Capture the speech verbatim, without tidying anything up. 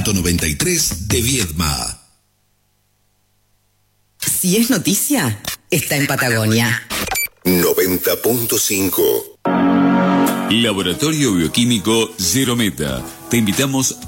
ciento noventa y tres de Viedma. Si es noticia, está en Patagonia. noventa punto cinco. Laboratorio Bioquímico Zero Meta. Te invitamos